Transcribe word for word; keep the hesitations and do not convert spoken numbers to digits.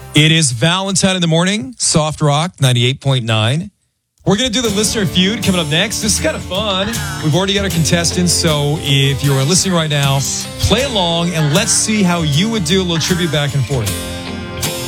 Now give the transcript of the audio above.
It is Valentine in the morning, Soft Rock ninety-eight point nine. We're going to do the listener feud coming up next. This is kind of fun. We've already got our contestants, so if you're listening right now, play along and let's see how you would do a little trivia back and forth.